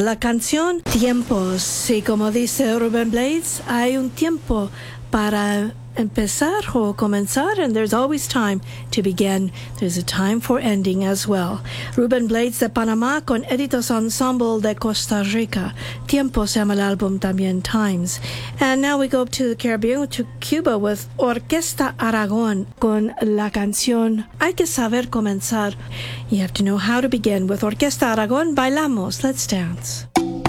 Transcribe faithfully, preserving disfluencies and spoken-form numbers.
La canción Tiempos, sí, como dice Ruben Blades, hay un tiempo para empezar o comenzar, and there's always time to begin. There's a time for ending as well. Ruben Blades de Panamá con Editos Ensemble de Costa Rica. Tiempo se llama el álbum también, Times. And now we go up to the Caribbean, to Cuba, with Orquesta Aragón con la canción Hay que saber comenzar. You have to know how to begin. With Orquesta Aragón, bailamos. Let's dance.